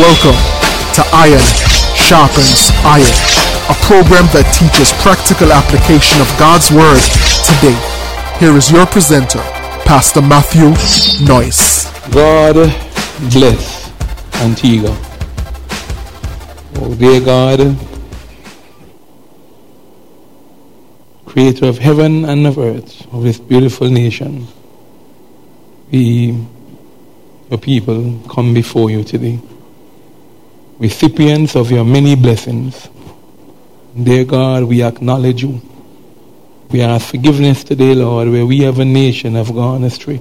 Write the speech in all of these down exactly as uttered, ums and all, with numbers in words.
Welcome to Iron Sharpens Iron, a program that teaches practical application of God's Word today. Here is your presenter, Pastor Matthew Noyce. God bless Antigua. Oh, dear God, Creator of heaven and of earth, of this beautiful nation, we, your people, come before you today, recipients of your many blessings. Dear God, we acknowledge you. We ask forgiveness today, Lord, where we have a nation have gone astray.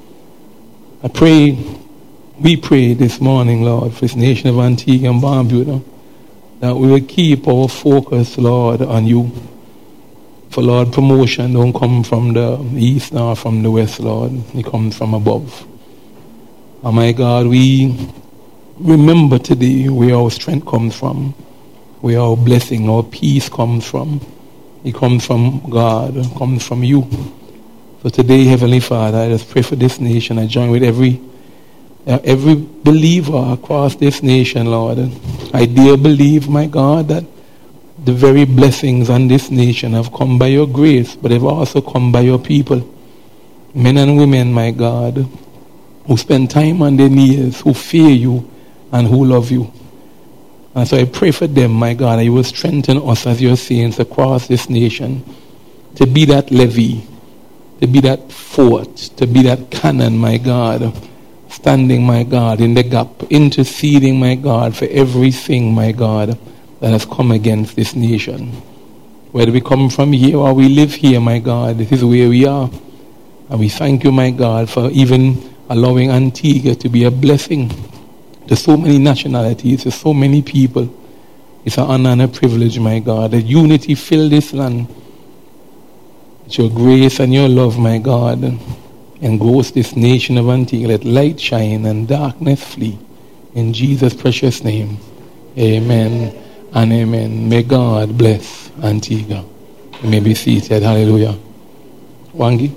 I pray, we pray this morning, Lord, for this nation of Antigua and Barbuda, that we will keep our focus, Lord, on you. For, Lord, promotion don't come from the east nor from the west, Lord. It comes from above. Oh, my God, we remember today where our strength comes from, where our blessing, our peace comes from. It comes from God, it comes from you. So today, Heavenly Father, I just pray for this nation. I join with every uh, every believer across this nation, Lord. I dare believe, my God, that the very blessings on this nation have come by your grace, but they've also come by your people. Men and women, my God, who spend time on their knees, who fear you, and who love you. And so I pray for them, my God, that you will strengthen us as your saints across this nation to be that levee, to be that fort, to be that cannon, my God, standing, my God, in the gap, interceding, my God, for everything, my God, that has come against this nation. Whether we come from here or we live here, my God, this is where we are. And we thank you, my God, for even allowing Antigua to be a blessing to so many nationalities, to so many people. It's an honor and a privilege, my God, that unity fill this land. That your grace and your love, my God, engross this nation of Antigua. Let light shine and darkness flee. In Jesus' precious name, amen and amen. May God bless Antigua. You may be seated. Hallelujah. Wangi.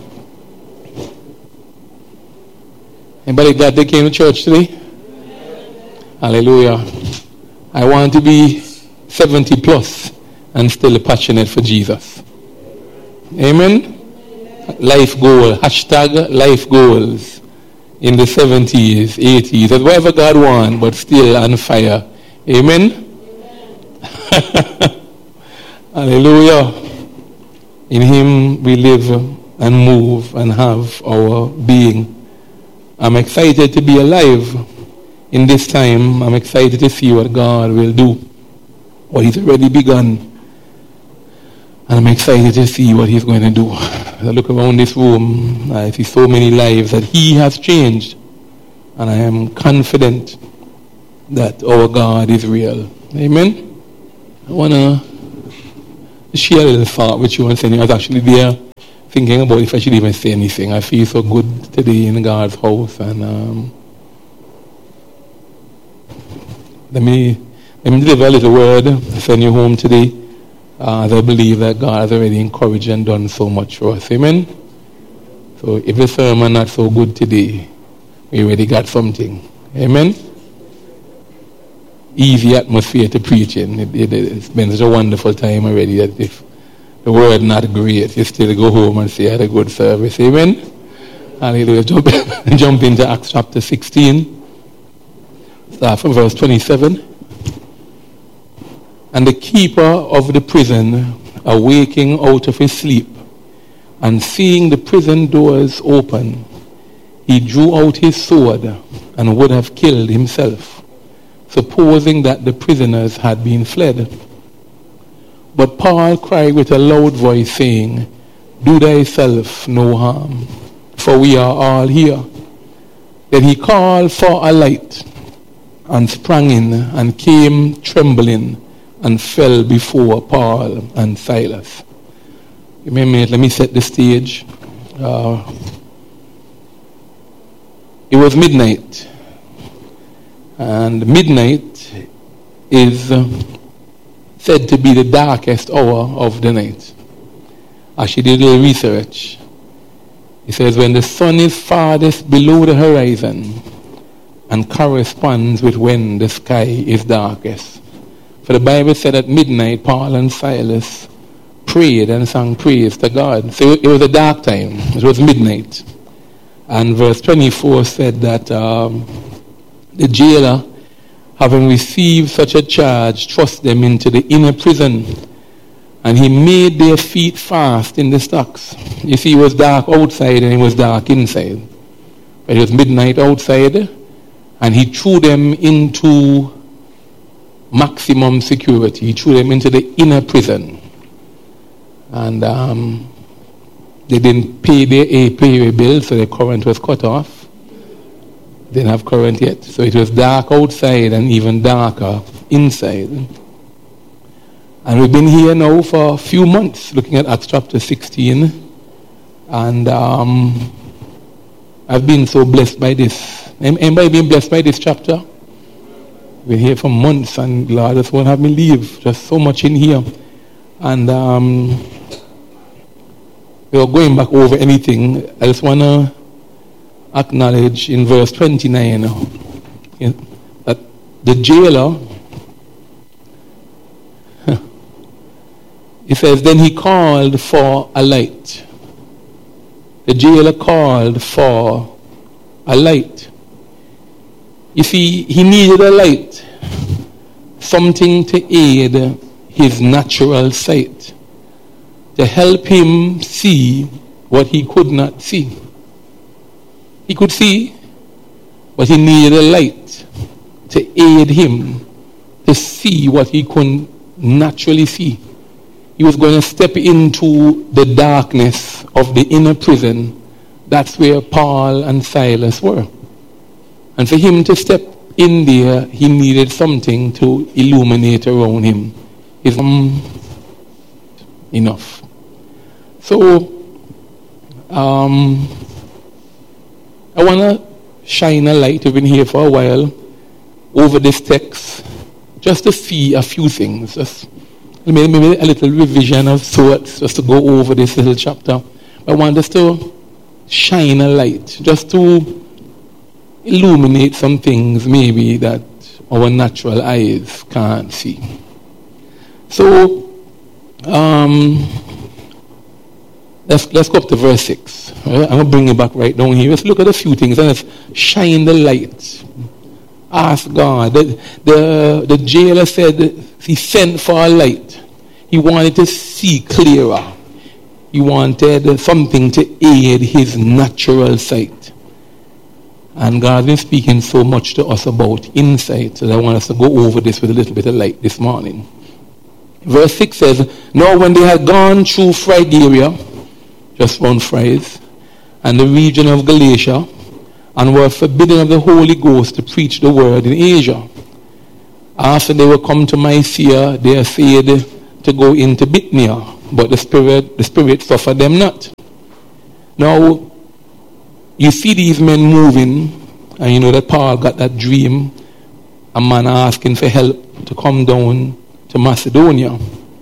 Anybody glad they came to church today? Hallelujah. I want to be seventy plus and still passionate for Jesus. Amen. Life goal. Hashtag life goals. In the seventies, eighties, or whatever God wants, but still on fire. Amen. Hallelujah. In him we live and move and have our being. I'm excited to be alive in this time. I'm excited to see what God will do, what he's already begun. And I'm excited to see what he's going to do. As I look around this room, I see so many lives that he has changed. And I am confident that our God is real. Amen. I want to share a little thought with you and say I was actually there thinking about if I should even say anything. I feel so good today in God's house. And um, let me let me deliver a little word, send you home today. Uh, as I believe that God has already encouraged and done so much for us. Amen? So if the sermon not so good today, we already got something. Amen? Easy atmosphere to preach in. It, it, it's been such a wonderful time already that if the word not great, you still go home and say I had a good service. Amen? Hallelujah. Jump, jump into Acts chapter sixteen. Start from verse twenty-seven. And the keeper of the prison, awaking out of his sleep, and seeing the prison doors open, he drew out his sword and would have killed himself, supposing that the prisoners had been fled. But Paul cried with a loud voice, saying, Do thyself no harm, for we are all here. Then he called for a light, and sprang in, and came trembling, and fell before Paul and Silas. Give me a minute, let me set the stage. Uh, it was midnight. And midnight is uh, said to be the darkest hour of the night. As she did a little research, it says when the sun is farthest below the horizon and corresponds with when the sky is darkest. For the Bible said at midnight, Paul and Silas prayed and sang praise to God. So it was a dark time. It was midnight. And verse twenty-four said that um, the jailer, having received such a charge, thrust them into the inner prison, and he made their feet fast in the stocks. You see, it was dark outside and it was dark inside. But it was midnight outside, and he threw them into maximum security. He threw them into the inner prison. And um, they didn't pay their A P A bill, so the current was cut off. Didn't have current yet. So it was dark outside and even darker inside. And we've been here now for a few months looking at Acts chapter sixteen. And um, I've been so blessed by this. Anybody been blessed by this chapter? We're here for months, and Lord just won't have me leave. Just so much in here. And um, we're going back over anything. I just want to acknowledge in verse twenty-nine that the jailer, he says, then he called for a light. The jailer called for a light. You see, he needed a light, something to aid his natural sight, to help him see what he could not see. He could see, but he needed a light to aid him to see what he couldn't naturally see. He was going to step into the darkness of the inner prison. That's where Paul and Silas were. And for him to step in there, he needed something to illuminate around him. It's um, enough. So, um, I want to shine a light. We've been here for a while over this text, just to see a few things. Just maybe a little revision of sorts, just to go over this little chapter. I want us to shine a light, just to illuminate some things maybe that our natural eyes can't see. So, um, let's let's go up to verse six. Right? I'm going to bring it back right down here. Let's look at a few things and let's shine the light. Ask God. The, the, the jailer said he sent for a light. He wanted to see clearer. He wanted something to aid his natural sight. And God's been speaking so much to us about insight, so I want us to go over this with a little bit of light this morning. Verse six says, now when they had gone through Phrygia, just one phrase, and the region of Galatia, and were forbidden of the Holy Ghost to preach the word in Asia. After they were come to Mysia, they essayed to go into Bithynia, but the Spirit, the Spirit suffered them not. Now, you see these men moving, and you know that Paul got that dream, a man asking for help to come down to Macedonia.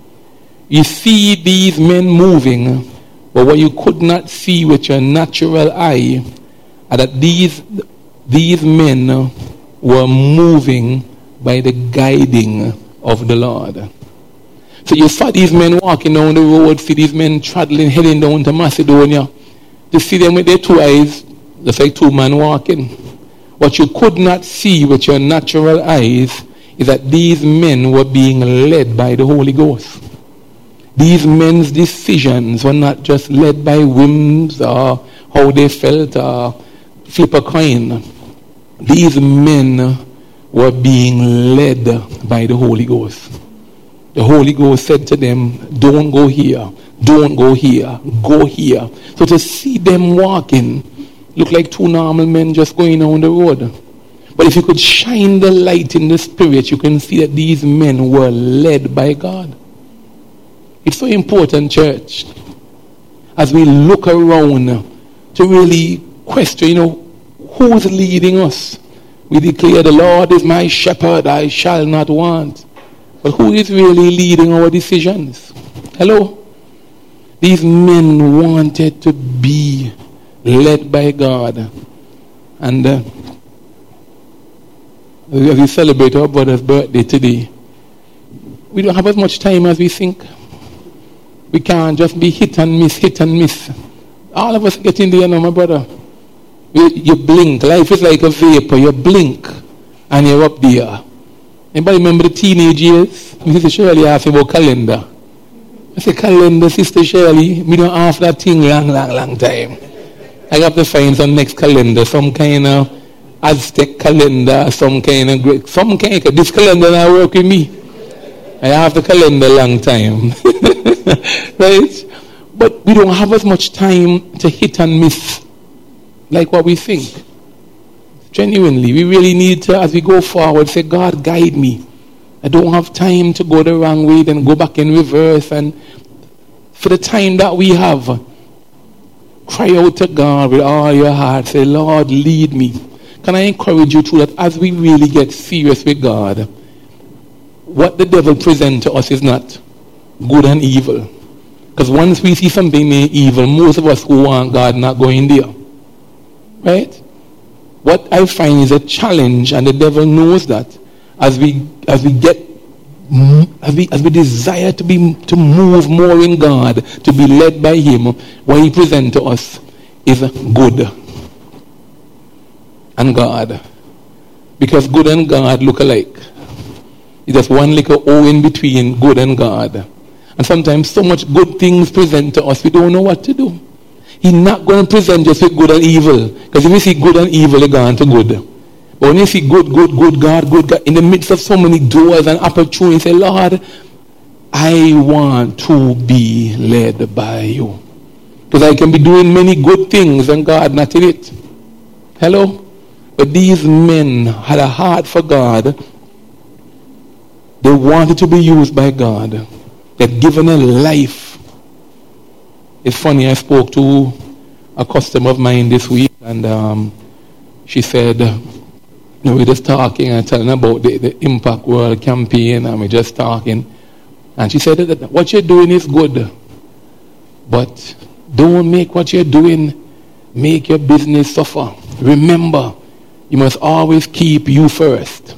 You see these men moving, but what you could not see with your natural eye, are that these, these men were moving by the guiding of the Lord. So you saw these men walking down the road, see these men traveling, heading down to Macedonia. To see them with their two eyes, just like two men walking. What you could not see with your natural eyes is that these men were being led by the Holy Ghost. These men's decisions were not just led by whims or how they felt or flip a coin. These men were being led by the Holy Ghost. The Holy Ghost said to them, don't go here, don't go here, go here. So to see them walking, look like two normal men just going down the road. But if you could shine the light in the spirit, you can see that these men were led by God. It's so important, church, as we look around to really question, you know, who's leading us? We declare the Lord is my shepherd, I shall not want. But who is really leading our decisions? Hello? These men wanted to be led by God. And uh, as we celebrate our brother's birthday today, we don't have as much time as we think. We can't just be hit and miss, hit and miss. All of us get in there now, my brother. You, you blink. Life is like a vapor. You blink and you're up there. Anybody remember the teenage years? Sister Shirley asked me about calendar. I said, calendar, Sister Shirley, we don't have that thing long, long, long time. I have to find some next calendar, some kind of Aztec calendar, some kind of Greek, some kind of, this calendar now work with me. I have the calendar long time. Right? But we don't have as much time to hit and miss like what we think. Genuinely, we really need to, as we go forward, say, God, guide me. I don't have time to go the wrong way, then go back in reverse. And for the time that we have, cry out to God with all your heart. Say, Lord, lead me. Can I encourage you too that as we really get serious with God, what the devil presents to us is not good and evil. Because once we see something named evil, most of us who want God not going there. Right? What I find is a challenge, and the devil knows that. As we as we get as we as we desire to be to move more in God, to be led by Him, what He presents to us is good and God. Because good and God look alike. It's just one little O in between good and God. And sometimes so much good things present to us, we don't know what to do. He's not going to present just with good and evil. Because if you see good and evil, you're going to good. But when you see good, good, good God, good God, in the midst of so many doors and opportunities, say, Lord, I want to be led by you. Because I can be doing many good things and God not in it. Hello? But these men had a heart for God. They wanted to be used by God. They'd given a life. It's funny, I spoke to a customer of mine this week, and um, she said, you know, we're just talking and telling about the, the Impact World campaign, and we're just talking. And she said that what you're doing is good, but don't make what you're doing make your business suffer. Remember, you must always keep you first.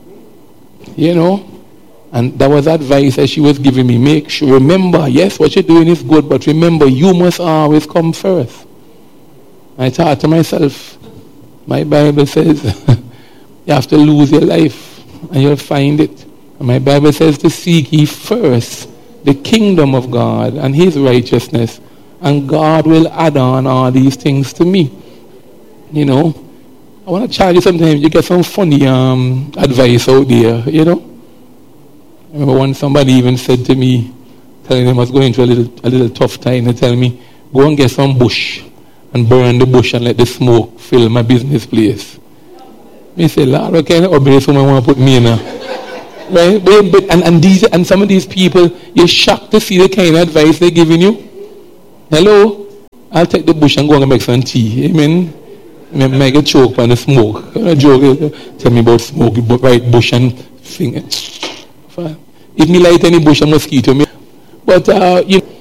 You know? And that was advice that she was giving me. Make sure, remember, yes, what you're doing is good, but remember, you must always come first. I thought to myself, my Bible says, you have to lose your life, and you'll find it. And my Bible says to seek ye first the kingdom of God and His righteousness, and God will add on all these things to me. You know, I want to charge you sometimes, you get some funny um, advice out there, you know. I remember once somebody even said to me, telling them I was going through a little, a little tough time, they tell me, go and get some bush and burn the bush and let the smoke fill my business place. I say, Lord, what kind of obvious someone want to put me in a... Right? But, but, and, and, these, and some of these people, you're shocked to see the kind of advice they're giving you. Hello? I'll take the bush and go and make some tea. Amen? Make a choke on the smoke. A joke, tell me about smoke, right bush and thing. If me light any bush, a mosquito. But, uh, you